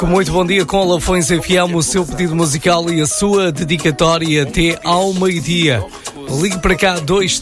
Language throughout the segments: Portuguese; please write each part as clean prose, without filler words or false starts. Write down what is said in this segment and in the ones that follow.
Muito bom dia com Lafões FM, o seu pedido musical e a sua dedicatória até ao meio-dia. Ligue para cá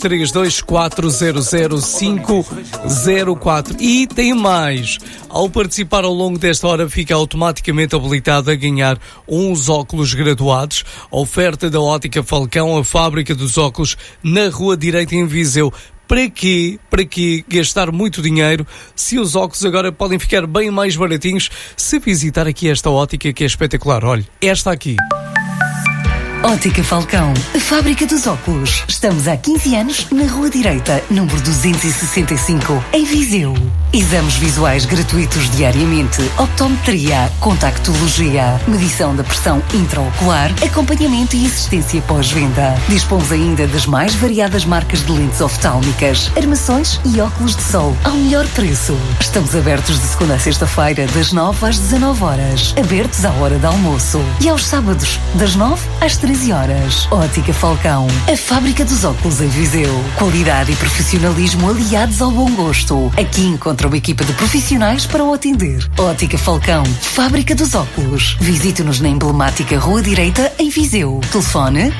232-400-504. E tem mais. Ao participar ao longo desta hora, fica automaticamente habilitado a ganhar uns óculos graduados. Oferta da Ótica Falcão, a fábrica dos óculos, na Rua Direita em Viseu. Para quê? Para quê gastar muito dinheiro se os óculos agora podem ficar bem mais baratinhos se visitar aqui esta ótica que é espetacular? Olha, esta aqui. Ótica Falcão, a fábrica dos óculos. Estamos há 15 anos na Rua Direita, número 265, em Viseu. Exames visuais gratuitos diariamente, optometria, contactologia, medição da pressão intraocular, acompanhamento e assistência pós-venda. Dispomos ainda das mais variadas marcas de lentes oftálmicas, armações e óculos de sol ao melhor preço. Estamos abertos de segunda a sexta-feira, das 9 às 19 horas. Abertos à hora de almoço. E aos sábados, das 9 às 13 horas. Ótica Falcão, a fábrica dos óculos em Viseu. Qualidade e profissionalismo aliados ao bom gosto. Aqui encontra uma equipa de profissionais para o atender. Ótica Falcão, fábrica dos óculos. Visite-nos na emblemática Rua Direita em Viseu. Telefone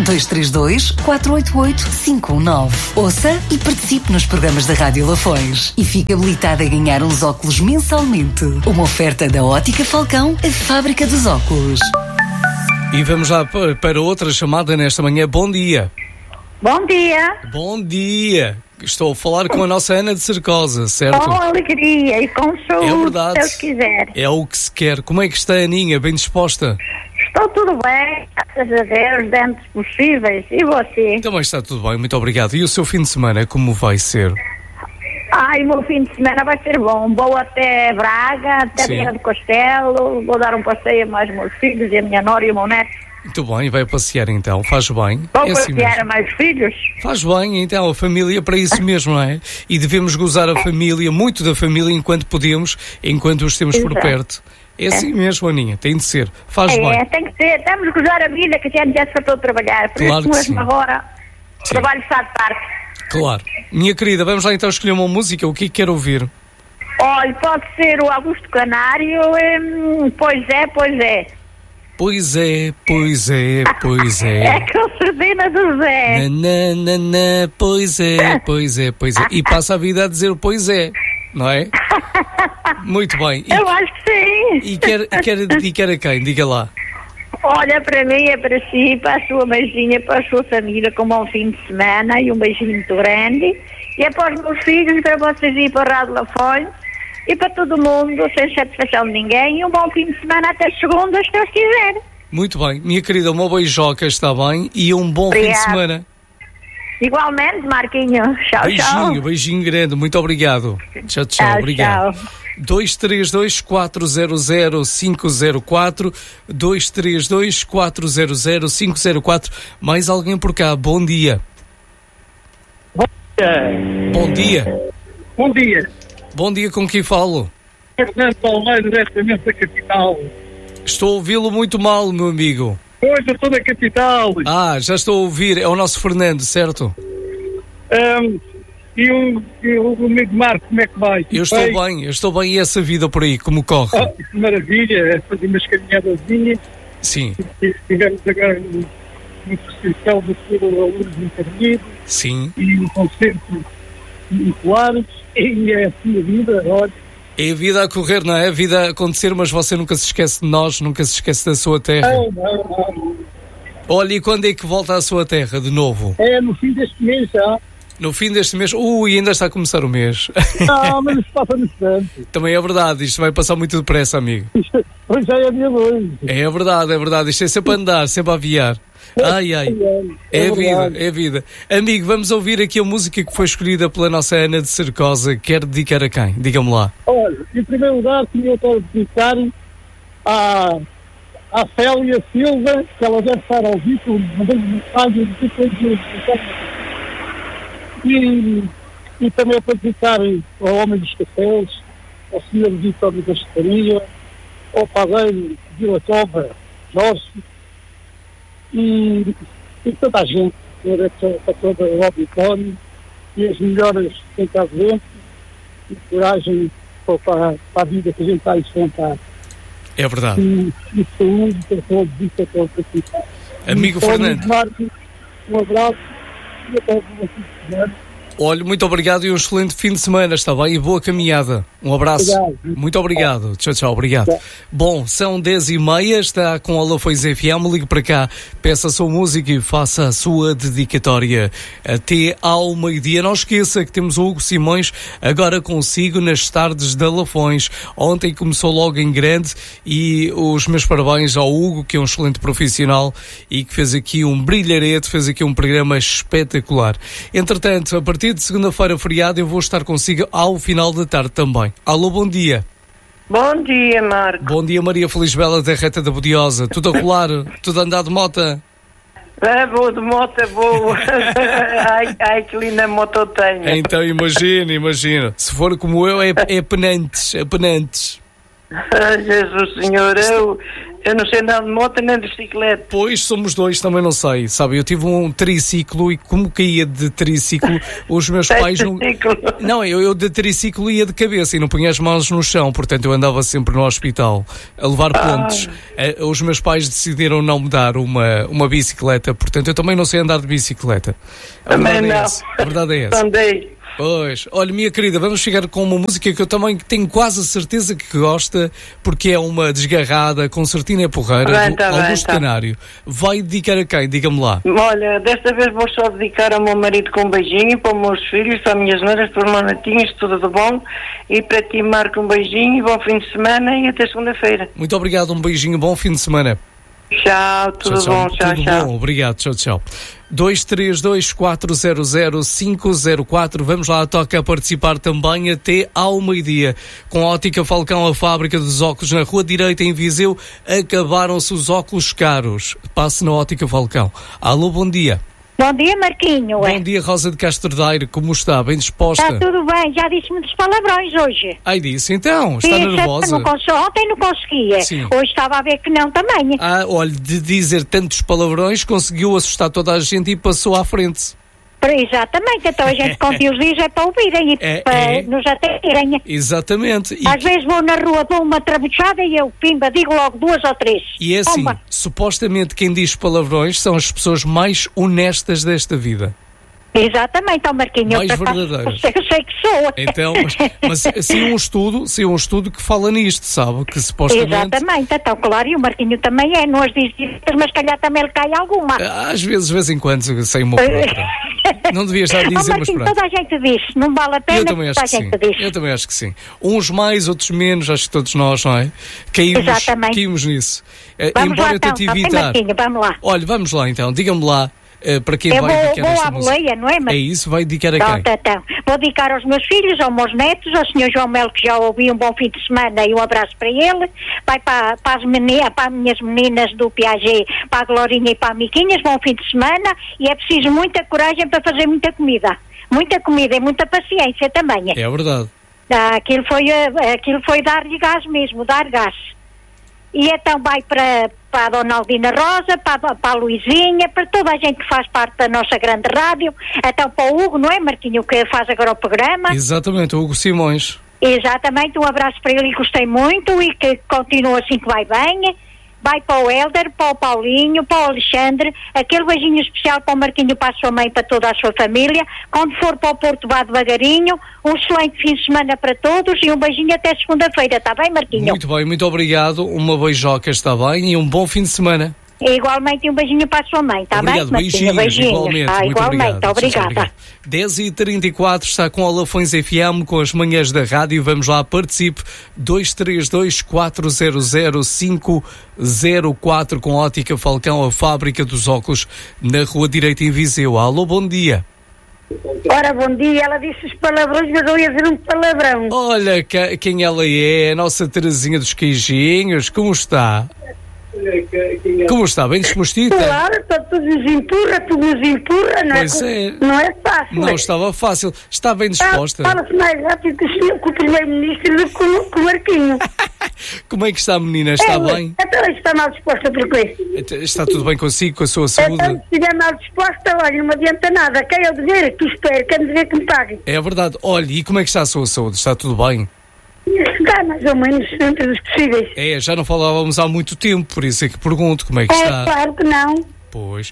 232-488-519. Ouça e participe nos programas da Rádio Lafões. E fique habilitado a ganhar uns óculos mensalmente. Uma oferta da Ótica Falcão, a fábrica dos óculos. E vamos lá para outra chamada nesta manhã. Bom dia. Bom dia. Bom dia. Estou a falar com a nossa Ana de Cercosa, certo? Com alegria e com saúde, é verdade. se Deus quiser. É o que se quer. Como é que está a Aninha? Bem disposta? Estou tudo bem, graças a Deus, dentro dos possíveis. E você? Também está tudo bem, muito obrigado. E o seu fim de semana, como vai ser? Ai, o meu fim de semana vai ser bom. Vou até Braga, até Viana do Castelo. Vou dar um passeio a mais meus filhos e a minha nora e o meu neto. Muito bem, vai passear então, faz bem. Vou passear a mais filhos. Faz bem, então, a família é para isso mesmo, não é? E devemos gozar a família, muito da família, enquanto podemos, enquanto os temos por perto. É assim mesmo, Aninha, tem de ser. Faz bem. É, tem que ser. Temos que gozar a vida, que a gente já se fartou de trabalhar. Por claro isso mesmo agora, o trabalho está de parte. Claro. Minha querida, vamos lá então escolher uma música, o que quer ouvir? Olha, pode ser o Augusto Canário, Pois é, pois é. Pois é, pois é, pois é. É com a sardina do Zé. Nananana, pois é, pois é, pois é. E passa a vida a dizer o pois é, não é? Muito bem. Eu acho que sim. E quer dedicar a quem? Diga lá. Olha, para mim é para si, para a sua beijinha, para a sua família, com um bom fim de semana e um beijinho muito grande. E é para os meus filhos, para vocês e para a Rádio Lafões. E para todo mundo, sem satisfação de ninguém, e um bom fim de semana até segunda, se Deus quiser. Muito bem. Minha querida, uma beijoca, está bem? E um bom fim de semana. Igualmente, Marquinho. Tchau, beijinho, tchau. Beijinho grande. Muito obrigado. Tchau, tchau. Obrigado. Tchau. 232-400-504 232-400-504. Mais alguém por cá? Bom dia. Bom dia. Bom dia. Bom dia, com quem falo? Fernando Almeida, diretamente da capital. Estou a ouvi-lo muito mal, meu amigo. Pois, eu estou da capital. Já estou a ouvir. É o nosso Fernando, certo? E o amigo Marco, como é que vai? Eu estou bem. E essa vida por aí, como corre? Que maravilha, fazer umas caminhadazinhas. Sim. Estivemos agora no Festival do Senhor Alunos Internido. Sim. E no concerto de Colares. E é assim a vida, olha. É a vida a correr, não é? A vida a acontecer, mas você nunca se esquece de nós, nunca se esquece da sua terra. Não. Olha, e quando é que volta à sua terra de novo? É no fim deste mês já. No fim deste mês? Ainda está a começar o mês. Não, mas isto passa no instante. Também é verdade, isto vai passar muito depressa, amigo. Hoje já é dia 2. É verdade, isto é sempre a andar, sempre a aviar. Ai, é vida. Amigo, vamos ouvir aqui a música que foi escolhida pela nossa Ana de Cercosa. Quer dedicar a quem? Diga-me lá. Olha, em primeiro lugar, queria dedicar à Célia Silva, que ela deve estar ao vivo, mandando mensagem e também para dedicar ao Homem dos Cafés, ao Sr. Vitório da Estaria, ao padeiro Vila Cova, Jorge, e toda a gente, para todo o auditório, e as melhoras que está dentro, e coragem para a vida que a gente está a enfrentar. É verdade. E saúde para todos e para todos aqui. Amigo Fernando. Um abraço e até o próximo semana. Olha, muito obrigado e um excelente fim de semana, está bem? E boa caminhada. Um abraço. Obrigado. Muito obrigado. Tchau, tchau. Obrigado. Tchau. Bom, são 10h30, está com a Lafões FM. Ligue para cá, peça a sua música e faça a sua dedicatória até ao meio-dia. Não esqueça que temos o Hugo Simões agora consigo nas tardes da Lafões. Ontem começou logo em grande e os meus parabéns ao Hugo, que é um excelente profissional e que fez aqui um brilharete, fez aqui um programa espetacular. Entretanto, a partir de segunda-feira, feriado, eu vou estar consigo ao final da tarde também. Alô, bom dia. Bom dia, Marco. Bom dia, Maria Felisbela da Reta da Bodiosa. Tudo a rolar? Tudo a andar de mota? Vou de moto, vou. ai, que linda moto eu tenho. Então, imagina. Se for como eu, é penantes. Jesus Senhor, eu não sei andar de moto nem de bicicleta. Pois, somos dois, também não sei, sabe? Eu tive um triciclo e como caía de triciclo, os meus pais não... Não, eu de triciclo ia de cabeça e não punha as mãos no chão, portanto eu andava sempre no hospital a levar pontos. Os meus pais decidiram não me dar uma bicicleta, portanto eu também não sei andar de bicicleta. A verdade é essa. Andei. Pois, olha, minha querida, vamos chegar com uma música que eu também tenho quase a certeza que gosta, porque é uma desgarrada, concertina e porreira, do Augusto Canário. Vai dedicar a quem? Diga-me lá. Olha, desta vez vou só dedicar ao meu marido com um beijinho, para os meus filhos, para as minhas noiras, para os meus netinhos, tudo de bom. E para ti, Marco, um beijinho, bom fim de semana e até segunda-feira. Muito obrigado, um beijinho, bom fim de semana. Tchau, tudo bom, tchau. Bom, obrigado, tchau. 232-400-504. Vamos lá, toca a participar também até ao meio-dia. Com a Ótica Falcão, a fábrica dos óculos na Rua Direita, em Viseu, acabaram-se os óculos caros. Passe na Ótica Falcão. Alô, bom dia. Bom dia, Marquinho. Bom dia, Rosa de Castro Daire. Como está? Bem disposta? Está tudo bem, já disse muitos palavrões hoje. Ai, disse então, está nervosa? Ontem não conseguia. Sim. Hoje estava a ver que não também. Olha, de dizer tantos palavrões, conseguiu assustar toda a gente e passou à frente. Exatamente, então a gente conta os dias é para ouvirem e para nos atenderem. Exatamente. Às vezes vou na rua, dou uma trabuchada e eu, pimba, digo logo 2 ou 3. E é assim, supostamente quem diz palavrões são as pessoas mais honestas desta vida. Exatamente, então Marquinhos, mais verdadeiras. Eu sei que sou. Então, mas saiu um estudo que fala nisto, sabe? Que supostamente... Exatamente, então claro, e o Marquinho também é, não as diz, mas se calhar também lhe cai alguma. Às vezes, de vez em quando, sai uma por outra. Não devia estar a dizer, mas pronto. Toda a gente diz, não vale a pena. Eu também acho que sim. Uns mais, outros menos, acho que todos nós, não é? Caímos nisso. Vamos embora lá, eu tente então, evitar. Marquinho, vamos lá. Olha, vamos lá então, diga-me lá. Para quem vai dedicar esta música? Boleia, não é? Mas... É isso, vai dedicar a quem? Então. Vou dedicar aos meus filhos, aos meus netos, ao Sr. João Melo, que já ouvi, um bom fim de semana e um abraço para ele. Vai para as minhas meninas do Piaget, para a Glorinha e para a Miquinhas, bom fim de semana. E é preciso muita coragem para fazer muita comida. Muita comida e muita paciência também. É verdade. Aquilo foi dar-lhe gás mesmo, dar gás. E então vai para a Dona Aldina Rosa, para a Luizinha, para toda a gente que faz parte da nossa grande rádio, então para o Hugo, não é, Marquinho, que faz agora o programa. Exatamente, o Hugo Simões. Exatamente, um abraço para ele e gostei muito e que continua assim que vai bem. Vai para o Hélder, para o Paulinho, para o Alexandre, aquele beijinho especial para o Marquinho, para a sua mãe, para toda a sua família. Quando for para o Porto, vá devagarinho. Um excelente fim de semana para todos e um beijinho até segunda-feira, está bem, Marquinho? Muito bem, muito obrigado. Uma beijoca, está bem, e um bom fim de semana. Igualmente, um beijinho para a sua mãe, está bem? Obrigado, beijinhos. Igualmente. Igualmente, obrigada. 10h34 está com a Lafões FM, com as manhãs da rádio. Vamos lá, participe. 232-400-504 com a Ótica Falcão, a fábrica dos óculos, na Rua Direita, em Viseu. Alô, bom dia. Ora, bom dia. Ela disse os palavrões, mas eu ia dizer um palavrão. Olha quem ela é, a nossa Terezinha dos Queijinhos. Como está? Como está? Bem disposta? Claro, tudo nos empurra, não pois é? Não é fácil. Não estava fácil. Está bem disposta? Fala-se mais rápido que o Primeiro-Ministro do que o Marquinho. Como é que está a menina? Está bem? Então está mal disposta por quê? Está tudo bem consigo, com a sua saúde? Então, se estiver mal disposta, olha, não me adianta nada. Quer eu dizer que espero, quer dizer que me pague. É verdade. Olha, e como é que está a sua saúde? Está tudo bem? Está mais ou menos dentro dos possíveis. Já não falávamos há muito tempo, por isso é que pergunto como é que está. Claro que não. Pois.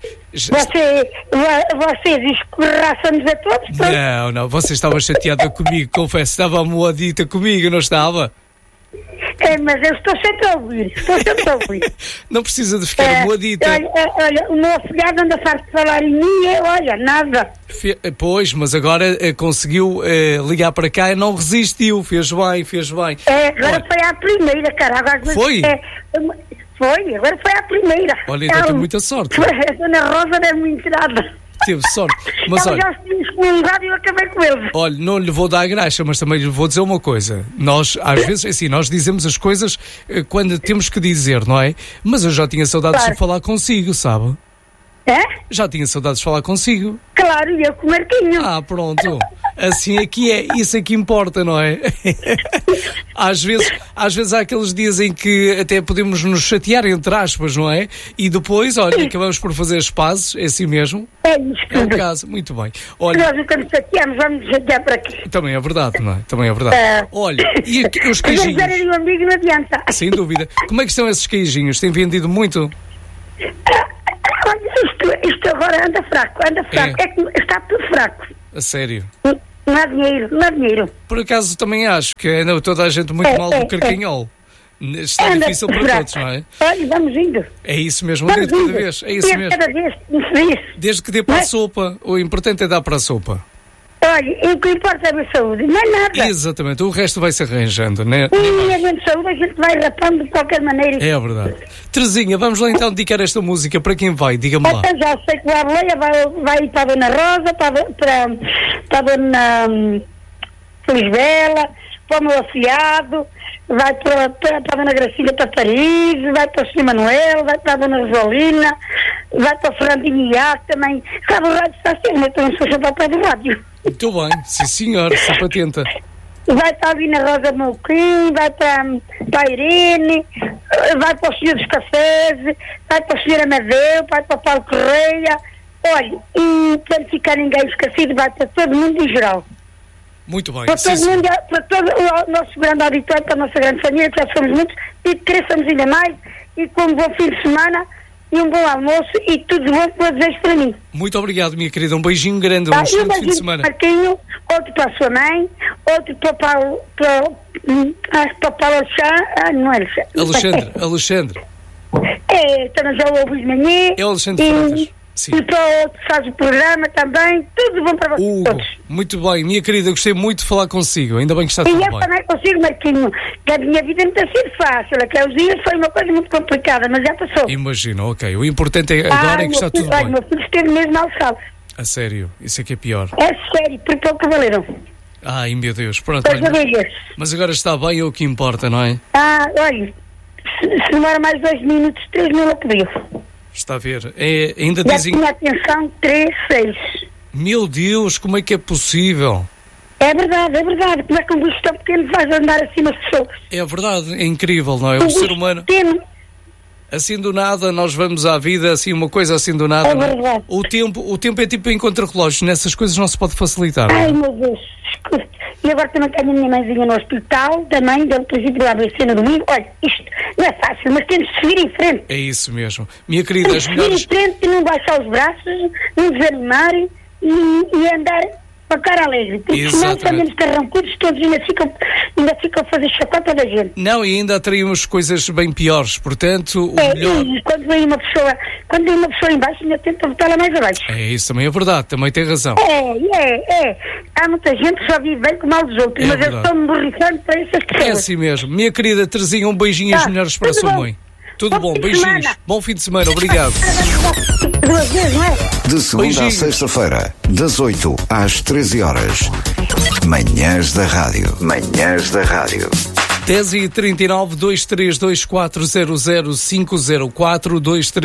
Você escorraça-nos a todos. Não, você estava chateada comigo, confesso, estava amoadita comigo, não estava? Mas eu estou sempre a ouvir. Não precisa de ficar amoadita. Olha, o meu afilhado anda farto de falar em mim, nada. Pois, mas agora conseguiu ligar para cá e não resistiu, fez bem. Agora foi à primeira, cara. Agora, foi? Agora foi à primeira. Olha, então tem muita sorte. A Dona Rosa é muito nada. Teve sorte. Mas ela já se excomungado e eu acabei com eles. Olha, não lhe vou dar a graxa, mas também lhe vou dizer uma coisa. Nós, às vezes, assim, nós dizemos as coisas quando temos que dizer, não é? Mas eu já tinha saudades de falar consigo, sabe? Já tinha saudades de falar consigo. Claro, e eu com o Marquinho. Pronto. Assim aqui é, isso é que importa, não é? Às vezes há aqueles dias em que até podemos nos chatear, entre aspas, não é? E depois, olha, acabamos por fazer as pazes, é assim mesmo? É isso. É o caso, muito bem. Olha, nós nunca nos chateamos, vamos nos chatear para aqui. Também é verdade, não é? Também é verdade. Olha, e os queijinhos? Mas um amigo não adianta. Sem dúvida. Como é que estão esses queijinhos? Têm vendido muito? Isto agora anda fraco. É que está tudo fraco. A sério? Não há dinheiro. Por acaso também acho que anda toda a gente muito mal do carquinhol. Está difícil para todos, não é? Olha, vamos indo. É isso mesmo, um dia de cada vez. É isso mesmo. Cada vez, desde que dê para a sopa. O importante é dar para a sopa. Olha, o que importa é a minha saúde, não é nada. Exatamente, o resto vai se arranjando, né? E a minha saúde a gente vai rapando de qualquer maneira. É verdade. Terezinha, vamos lá então dedicar esta música para quem vai, diga-me lá. Eu já sei que a Leia vai ir para a Dona Rosa, para a Dona Felisbela, para o meu afilhado, vai para a Dona Gracília para Paris, vai para o Sr. Manuel, vai para a Dona Rosalina, vai para o Fernandinho Iac também. Sabe, o rádio está assim, eu também sou sempre ao pé do rádio. Muito bem, sim senhor, sempre atenta. Vai para a Dina Rosa Mouquim, vai para a Irene, vai para o Senhor dos Cafés, vai para o Senhor Amadeu, vai para o Paulo Correia. Olha, e para não ficar ninguém esquecido, vai para todo mundo em geral. Muito bem. Para todo mundo, para todo o nosso grande auditório, para a nossa grande família, que já somos muitos, e que cresçamos ainda mais, e com um bom fim de semana, e um bom almoço, e tudo bom que eu desejo para mim. Muito obrigado, minha querida. Um beijinho grande, um excelente fim de semana. Marquinho, outro para a sua mãe, outro para o Paulo, para o Paulo Alexandre. Alexandre. Também já o ouvi de manhã. É o Alexandre Freitas. Sim. E para o outro que faz o programa também, tudo bom para vocês todos. Muito bem, minha querida, gostei muito de falar consigo, ainda bem que está tudo bem. E eu também consigo, Marquinho, que a minha vida não tem sido fácil, aqueles dias foi uma coisa muito complicada, mas já passou. Imagino, ok, o importante agora é que está tudo bem. Meu filho esteve mesmo mal salvo. A sério, isso é que é pior. É sério, por pouco valeram. Ai, meu Deus, pronto. Mas agora está bem, é o que importa, não é? Olha, se demora mais 2 minutos, 3 mil eu pediu. Está a ver, ainda já dizem... tinha atenção 3, 6. Meu Deus, como é que é possível? É verdade. Como é que um bicho tão pequeno vai andar acima das pessoas? É verdade, é incrível, não é? O ser humano... Pequeno. Assim do nada, nós vamos à vida, assim, uma coisa assim do nada. É verdade. O tempo é tipo em contra-relógio, nessas coisas não se pode facilitar. Ai, meu Deus, escute. E agora também tenho a minha mãezinha no hospital, também, deu princípio do ABC no domingo. Olha, isto não é fácil, mas temos de seguir em frente. É isso mesmo. Minha querida, as melhores... Seguir em frente, não baixar os braços, não desanimar e andar com a cara alegre. Porque senão também carrancudos, todos ainda ficam a fazer chacota da gente. Não, e ainda atraímos coisas bem piores, portanto, o melhor... E quando vem uma pessoa em baixo, ainda tenta botá-la mais abaixo. É isso, também é verdade, também tem razão. É. Há muita gente que só vive bem com o mal dos outros, mas eu estou-me borrifando para essas pessoas. É assim mesmo. Minha querida Terezinha, um beijinho e as melhores para a sua mãe. Tudo bom, beijinhos. Bom fim de semana, obrigado. 2 vezes, não é? De segunda à sexta-feira, das 8 às 13 horas. Manhãs da Rádio. 10h39, 232-400-504,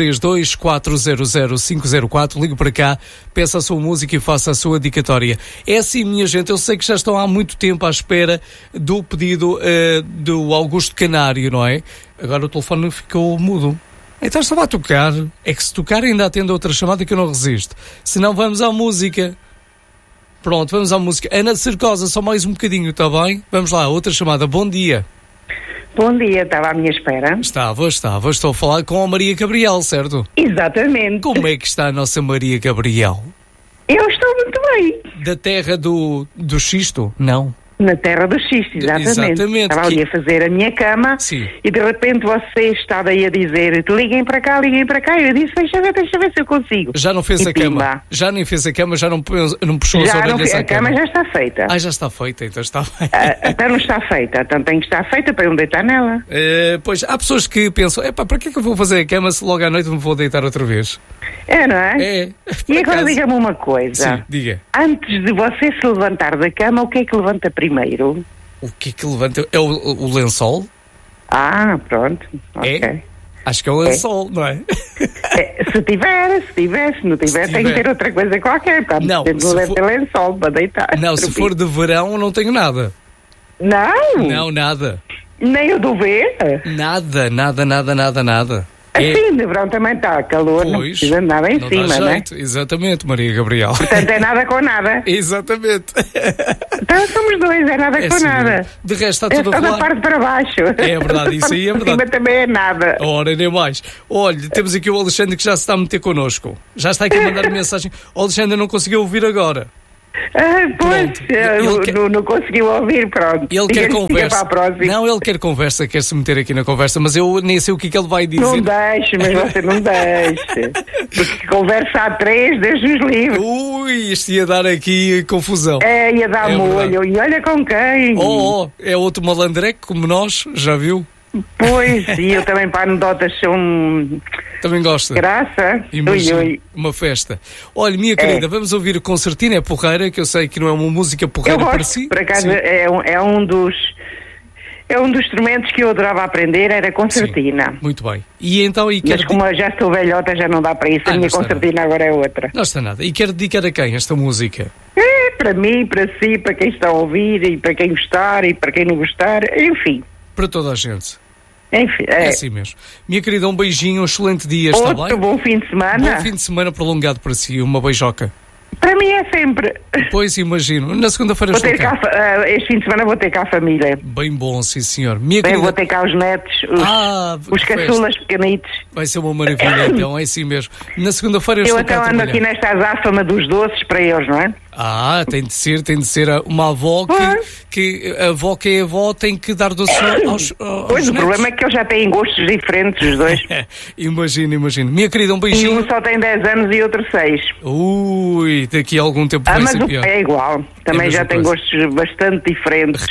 232-400-504. Ligue para cá, peça a sua música e faça a sua dedicatória. É assim, minha gente, eu sei que já estão há muito tempo à espera do pedido do Augusto Canário, não é? Agora o telefone ficou mudo. Então estava a tocar. É que se tocar ainda atende outra chamada que eu não resisto. Se não, vamos à música. Pronto, vamos à música. Ana Cercosa, só mais um bocadinho, está bem? Vamos lá, outra chamada. Bom dia. Bom dia, estava à minha espera. Estava. Estou a falar com a Maria Gabriel, certo? Exatamente. Como é que está a nossa Maria Gabriel? Eu estou muito bem. Da terra do xisto? Não. Na terra do xisto, exatamente. Estava ali a fazer a minha cama. Sim. E de repente você estava aí a dizer, liguem para cá. Eu disse, deixa ver se eu consigo. Já não fez e a pimba. cama? Já nem fez a cama, já não puxou as orelhas à cama? A cama já está feita. Já está feita, então está bem. Então não está feita, então tem que estar feita para eu me deitar nela. Pois, há pessoas que pensam, para que é que eu vou fazer a cama se logo à noite me vou deitar outra vez? É, não é? É. E agora diga-me uma coisa. Sim, diga. Antes de você se levantar da cama, o que é que levanta primeiro? O que é que levanta? É o lençol? Ah, pronto. Ok. É? Acho que é o lençol, não é? Se tiver, se não tiver, tem que ter outra coisa qualquer. Não, não deve ter lençol para deitar. Não, se for de verão não tenho nada. Não? Não, nada. Nem o do ver? Nada. Assim, de verão também está calor, não precisa de nada em cima, não é? Exatamente, Maria Gabriel. Portanto, é nada com nada. Exatamente. Então somos dois, é nada com assim, nada. De resto está tudo a rolar. rolar. Da parte para baixo. É verdade, isso aí é verdade. Cima também é nada. Ora, nem mais. Olha, temos aqui o Alexandre que já se está a meter connosco. Já está aqui a mandar mensagem. O Alexandre não conseguiu ouvir agora. Não conseguiu ouvir, pronto. Ele quer conversa. Não, ele quer conversa, quer se meter aqui na conversa, mas eu nem sei o que ele vai dizer. Não deixe, mas você não deixe. Porque conversa a três, deixa-nos livres. Ui, isto ia dar aqui confusão. Ia dar molho. E olha com quem? É outro malandreco como nós, já viu? Pois, e eu também para anedotas sou Também gosta? Graça. Imagina, uma festa. Olha, minha querida, vamos ouvir o Concertina, é porreira, que eu sei que não é uma música porreira para si. Por acaso é um dos instrumentos que eu adorava aprender, era concertina. Sim, muito bem. E então, mas como eu já estou velhota, já não dá para isso. A minha concertina agora é outra. Não está nada. E quer dedicar a quem esta música? Para mim, para si, para quem está a ouvir, e para quem gostar, e para quem não gostar, enfim. Para toda a gente. Enfim, é assim mesmo. Minha querida, um beijinho, um excelente dia, está bem? Bom fim de semana. Bom fim de semana prolongado para si, uma beijoca. Para mim é sempre. Pois, imagino. Na segunda-feira estou cá. Este fim de semana vou ter cá a família. Bem bom, sim senhor. Minha querida... Vou ter cá os netos, os caçulas pequenitos. Vai ser uma maravilha, então, é assim mesmo. Na segunda-feira eu estou cá a trabalhar. Eu então ando aqui nesta azáfama dos doces para eles, não é? Tem de ser uma avó que a avó que é avó tem que dar doce aos Pois, o netos. problema é que eles já têm gostos diferentes, os dois. Imagino. Minha querida, um beijinho. E um só tem 10 anos e outro 6. Ui, daqui a algum tempo vai mas ser o pior. pai é igual. Também já tem gostos bastante diferentes.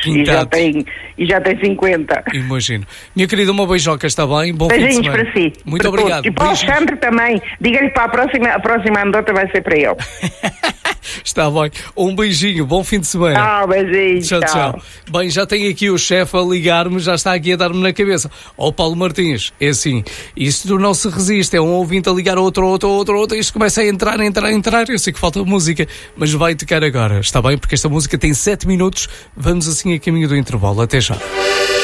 E já tem 50. Imagino. Minha querida, uma beijoca, está bem? Bom fim de semana. Beijinhos para si. Muito obrigado. E para o Alexandre também. Diga-lhe para a próxima anedota vai ser para ele. Está bem. Um beijinho, bom fim de semana. Beijinho. Tchau. Bem, já tenho aqui o chefe a ligar-me, já está aqui a dar-me na cabeça. Paulo Martins, é assim, isto não se resiste, é um ouvinte a ligar outro, isto começa a entrar, eu sei que falta música, mas vai tocar agora, está bem? Porque esta música tem 7 minutos, vamos assim a caminho do intervalo, até já.